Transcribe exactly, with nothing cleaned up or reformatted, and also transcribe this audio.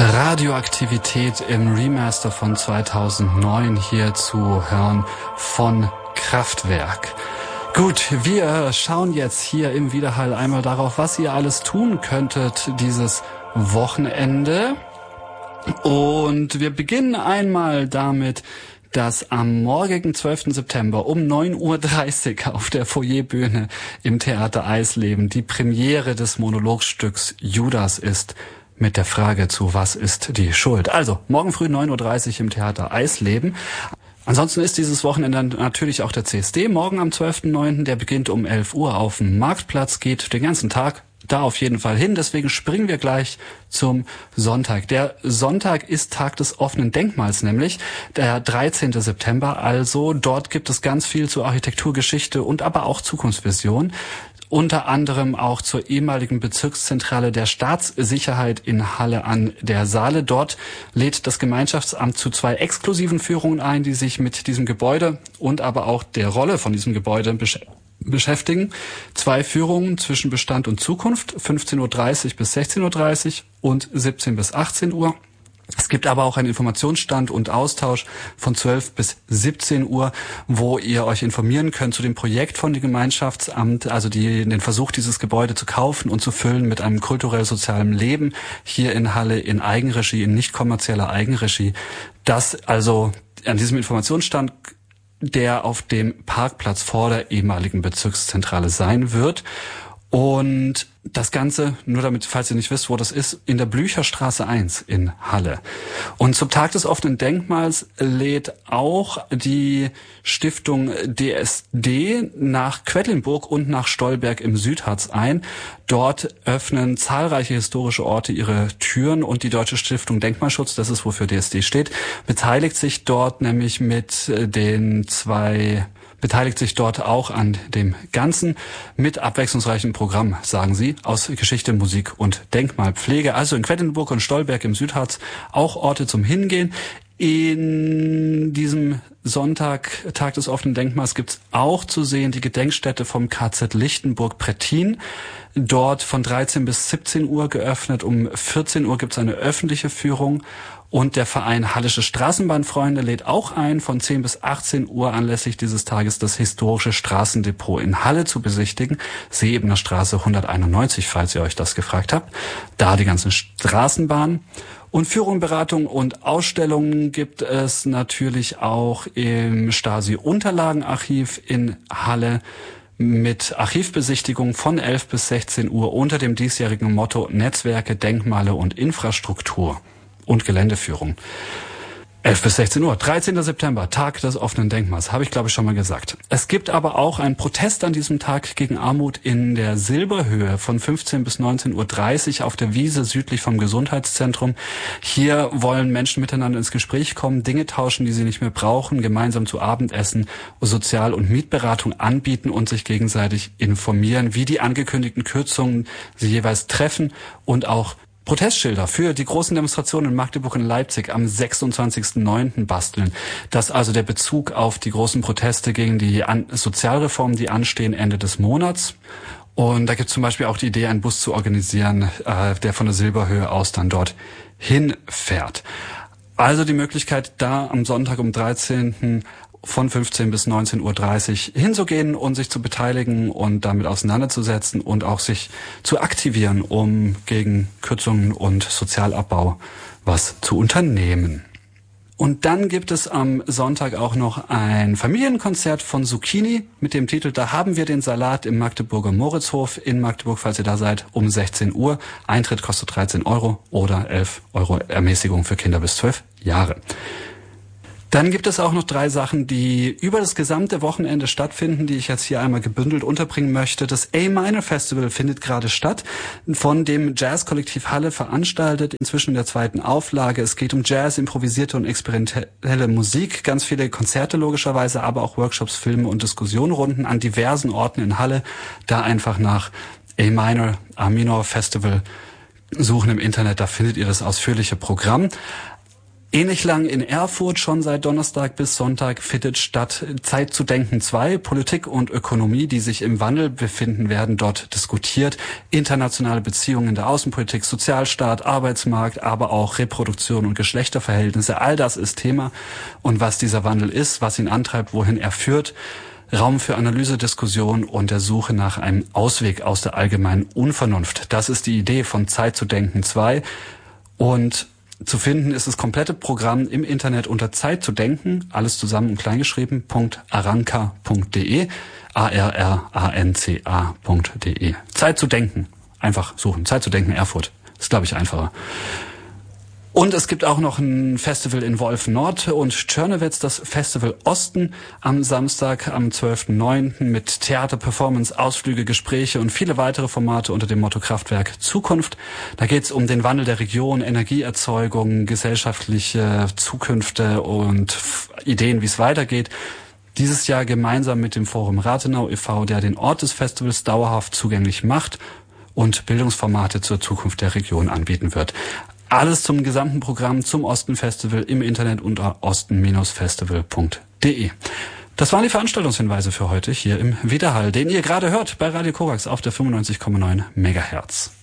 Radioaktivität im Remaster von zweitausendneun hier zu hören von Kraftwerk. Gut, wir schauen jetzt hier im Widerhall einmal darauf, was ihr alles tun könntet dieses Wochenende. Und wir beginnen einmal damit, dass am morgigen zwölften September um neun Uhr dreißig auf der Foyerbühne im Theater Eisleben die Premiere des Monologstücks Judas ist, mit der Frage zu was ist die Schuld. Also morgen früh neun Uhr dreißig im Theater Eisleben. Ansonsten ist dieses Wochenende natürlich auch der C S D. Morgen am zwölften neunten Der beginnt um elf Uhr auf dem Marktplatz, geht den ganzen Tag da auf jeden Fall hin. Deswegen springen wir gleich zum Sonntag. Der Sonntag ist Tag des offenen Denkmals, nämlich der dreizehnten September. Also dort gibt es ganz viel zur Architekturgeschichte und aber auch Zukunftsvision. Unter anderem auch zur ehemaligen Bezirkszentrale der Staatssicherheit in Halle an der Saale. Dort lädt das Gemeinschaftsamt zu zwei exklusiven Führungen ein, die sich mit diesem Gebäude und aber auch der Rolle von diesem Gebäude besch- beschäftigen. Zwei Führungen zwischen Bestand und Zukunft, fünfzehn Uhr dreißig bis sechzehn Uhr dreißig und siebzehn bis achtzehn Uhr. Es gibt aber auch einen Informationsstand und Austausch von zwölf bis siebzehn Uhr, wo ihr euch informieren könnt zu dem Projekt von dem Gemeinschaftsamt, also die, den Versuch, dieses Gebäude zu kaufen und zu füllen mit einem kulturell-sozialen Leben hier in Halle in Eigenregie, in nicht kommerzieller Eigenregie. Das also an diesem Informationsstand, der auf dem Parkplatz vor der ehemaligen Bezirkszentrale sein wird. Und das Ganze, nur damit, falls ihr nicht wisst, wo das ist, in der Blücherstraße eins in Halle. Und zum Tag des offenen Denkmals lädt auch die Stiftung D S D nach Quedlinburg und nach Stolberg im Südharz ein. Dort öffnen zahlreiche historische Orte ihre Türen und die Deutsche Stiftung Denkmalschutz, das ist wofür D S D steht, beteiligt sich dort nämlich mit den zwei beteiligt sich dort auch an dem Ganzen mit abwechslungsreichem Programm, sagen sie, aus Geschichte, Musik und Denkmalpflege. Also in Quedlinburg und Stolberg im Südharz auch Orte zum Hingehen. In diesem Sonntag, Tag des offenen Denkmals, gibt's auch zu sehen die Gedenkstätte vom K Z Lichtenburg-Prettin. Dort von dreizehn bis siebzehn Uhr geöffnet. Um vierzehn Uhr gibt's eine öffentliche Führung. Und der Verein Hallische Straßenbahnfreunde lädt auch ein, von zehn bis achtzehn Uhr anlässlich dieses Tages das historische Straßendepot in Halle zu besichtigen. Seeebener Straße hunderteinundneunzig, falls ihr euch das gefragt habt. Da die ganzen Straßenbahnen. Und Führung, Beratung und Ausstellungen gibt es natürlich auch im Stasi-Unterlagenarchiv in Halle mit Archivbesichtigung von elf bis sechzehn Uhr unter dem diesjährigen Motto Netzwerke, Denkmale und Infrastruktur und Geländeführung. elf bis sechzehn Uhr, dreizehnten September, Tag des offenen Denkmals, habe ich glaube ich schon mal gesagt. Es gibt aber auch einen Protest an diesem Tag gegen Armut in der Silberhöhe von fünfzehn bis neunzehn Uhr dreißig auf der Wiese südlich vom Gesundheitszentrum. Hier wollen Menschen miteinander ins Gespräch kommen, Dinge tauschen, die sie nicht mehr brauchen, gemeinsam zu Abendessen, Sozial- und Mietberatung anbieten und sich gegenseitig informieren, wie die angekündigten Kürzungen sie jeweils treffen und auch Protestschilder für die großen Demonstrationen in Magdeburg und Leipzig am sechsundzwanzigsten neunten basteln. Das ist also der Bezug auf die großen Proteste gegen die An- Sozialreformen, die anstehen Ende des Monats. Und da gibt es zum Beispiel auch die Idee, einen Bus zu organisieren, äh, der von der Silberhöhe aus dann dort hinfährt. Also die Möglichkeit, da am Sonntag um dreizehnten von fünfzehn bis neunzehn Uhr dreißig hinzugehen und sich zu beteiligen und damit auseinanderzusetzen und auch sich zu aktivieren, um gegen Kürzungen und Sozialabbau was zu unternehmen. Und dann gibt es am Sonntag auch noch ein Familienkonzert von Zucchini mit dem Titel Da haben wir den Salat im Magdeburger Moritzhof in Magdeburg, falls ihr da seid, um sechzehn Uhr. Eintritt kostet dreizehn Euro oder elf Euro Ermäßigung für Kinder bis zwölf Jahre. Dann gibt es auch noch drei Sachen, die über das gesamte Wochenende stattfinden, die ich jetzt hier einmal gebündelt unterbringen möchte. Das A-Minor Festival findet gerade statt, von dem Jazzkollektiv Halle veranstaltet, inzwischen in der zweiten Auflage. Es geht um Jazz, improvisierte und experimentelle Musik, ganz viele Konzerte logischerweise, aber auch Workshops, Filme und Diskussionrunden an diversen Orten in Halle. Da einfach nach A-Minor, A-Minor Festival suchen im Internet, da findet ihr das ausführliche Programm. Ähnlich lang in Erfurt, schon seit Donnerstag bis Sonntag findet statt Zeit zu denken zwei. Politik und Ökonomie, die sich im Wandel befinden, werden dort diskutiert. Internationale Beziehungen in der Außenpolitik, Sozialstaat, Arbeitsmarkt, aber auch Reproduktion und Geschlechterverhältnisse. All das ist Thema. Und was dieser Wandel ist, was ihn antreibt, wohin er führt. Raum für Analyse, Diskussion und der Suche nach einem Ausweg aus der allgemeinen Unvernunft. Das ist die Idee von Zeit zu denken zwei. Und zu finden ist das komplette Programm im Internet unter Zeit zu denken, alles zusammen und kleingeschrieben, .arranca punkt de, A R R A N C A punkt de. Zeit zu denken, einfach suchen, Zeit zu denken Erfurt, ist glaube ich einfacher. Und es gibt auch noch ein Festival in Wolf-Nord und Tschörnewitz, das Festival Osten am Samstag, am zwölften neunten mit Theater, Performance, Ausflüge, Gespräche und viele weitere Formate unter dem Motto Kraftwerk Zukunft. Da geht es um den Wandel der Region, Energieerzeugung, gesellschaftliche Zukünfte und Ideen, wie es weitergeht. Dieses Jahr gemeinsam mit dem Forum Rathenau e V, der den Ort des Festivals dauerhaft zugänglich macht und Bildungsformate zur Zukunft der Region anbieten wird. Alles zum gesamten Programm zum Osten-Festival im Internet unter osten Festival punkt de. Das waren die Veranstaltungshinweise für heute hier im Widerhall, den ihr gerade hört bei Radio Korax auf der fünfundneunzig Komma neun Megahertz.